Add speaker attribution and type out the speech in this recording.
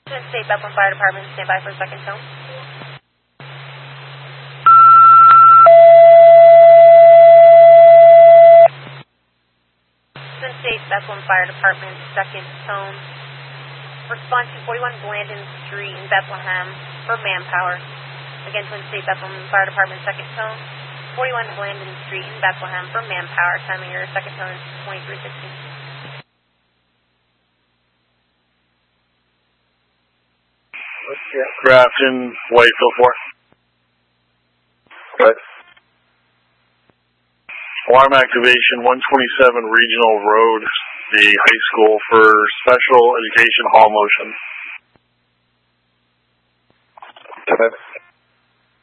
Speaker 1: Twin State Bethlehem Fire Department, stand by for a second tone. Twin State Bethlehem Fire Department, second tone. Respond to 41 Blandon Street in Bethlehem for manpower. Again, Twin State Bethlehem Fire Department, second tone. 41 Blandon Street in Bethlehem for manpower. Time of your second tone is 23:16.
Speaker 2: Grafton, White, so forth.
Speaker 3: Good.
Speaker 2: Alarm activation, 127 Regional Road, the high school for special education hall motion.
Speaker 3: Good.